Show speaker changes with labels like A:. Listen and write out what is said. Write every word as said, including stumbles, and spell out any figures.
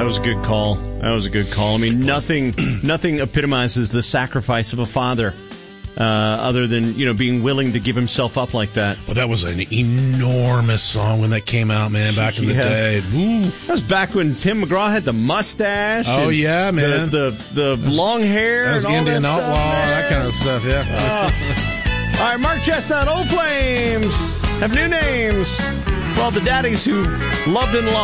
A: was a good call. That was a good call. I mean, nothing, nothing epitomizes the sacrifice of a father, uh, other than, you know, being willing to give himself up like that.
B: Well, that was an enormous song when that came out, man. Back in the
A: Yeah.
B: day. Woo.
A: That was back when Tim McGraw had the mustache.
B: Oh,
A: and
B: yeah, man.
A: The the, the long hair.
B: That was
A: and all
B: Indian
A: that
B: Outlaw,
A: stuff,
B: that kind of stuff. Yeah.
A: Uh, all right, Mark Chestnut, Old Flames have new names for all the daddies who loved and lost.